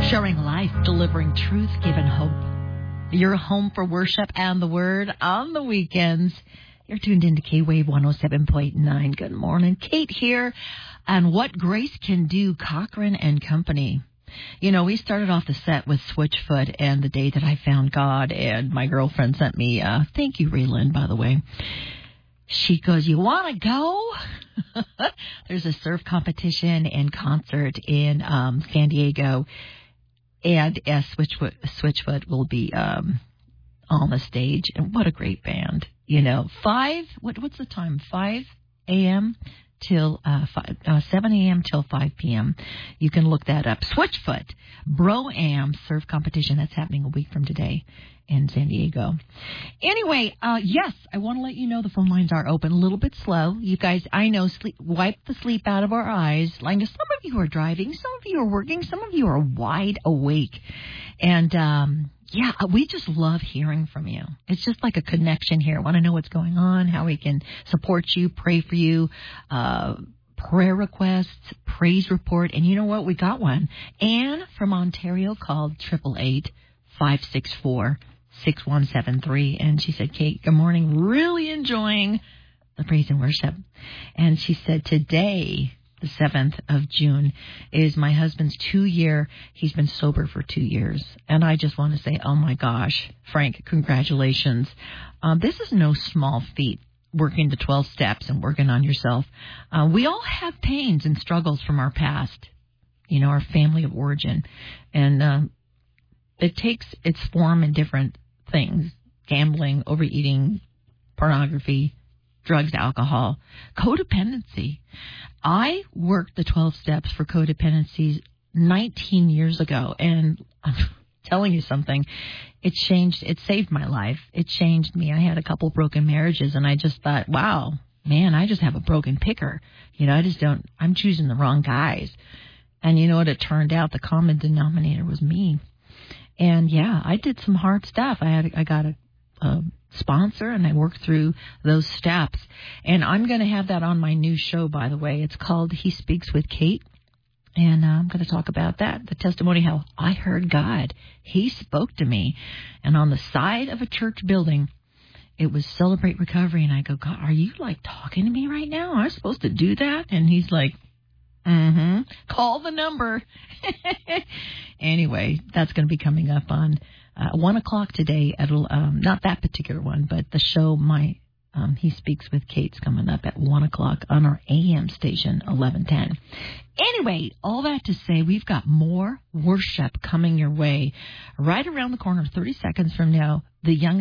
Sharing life, delivering truth, giving hope. Your home for worship and the word on the weekends. You're tuned into K-Wave 107.9. Good morning. Kate here. And What Grace Can Do, Cochran and Company. You know, we started off the set with Switchfoot and The Day That I Found God. And my girlfriend sent me, thank you, Raylan, by the way. She goes, you want to go? There's a surf competition and concert in San Diego. And Switchfoot will be on the stage. And what a great band. You know, what's the time? 5 a.m. till 7 a.m. till 5 p.m. You can look that up. Switchfoot, Bro-Am surf competition. That's happening a week from today in San Diego. Anyway, yes, I want to let you know the phone lines are open. A little bit slow. You guys, I know, wipe the sleep out of our eyes. Like, some of you are driving, some of you are working, some of you are wide awake. And, yeah, we just love hearing from you. It's just like a connection here. I want to know what's going on, how we can support you, pray for you, prayer requests, praise report. And you know what? We got one. Anne from Ontario called 888-564-6173. And she said, Kate, good morning. Really enjoying the praise and worship. And she said, today, the 7th of June, is my husband's 2-year. He's been sober for 2 years. And I just want to say, oh, my gosh, Frank, congratulations. This is no small feat, working the 12 steps and working on yourself. We all have pains and struggles from our past, you know, our family of origin. And it takes its form in different things: gambling, overeating, pornography, drugs, alcohol, codependency. I worked the 12 steps for codependency 19 years ago, and I'm telling you something, it saved my life. It changed me. I had a couple broken marriages, and I just thought, wow, man, I just have a broken picker. You know, I'm choosing the wrong guys. And you know what? It turned out the common denominator was me. And yeah, I did some hard stuff. I got a sponsor, and I worked through those steps. And I'm going to have that on my new show, by the way. It's called He Speaks with Kate. And I'm going to talk about that, the testimony, how I heard God. He spoke to me. And on the side of a church building, it was Celebrate Recovery. And I go, God, are you like talking to me right now? Am I supposed to do that? And he's like, call the number. Anyway, that's going to be coming up on 1 o'clock today. Not that particular one, but the show, He Speaks with Kate's coming up at 1 o'clock on our AM station, 1110. Anyway, all that to say, we've got more worship coming your way right around the corner, 30 seconds from now. The young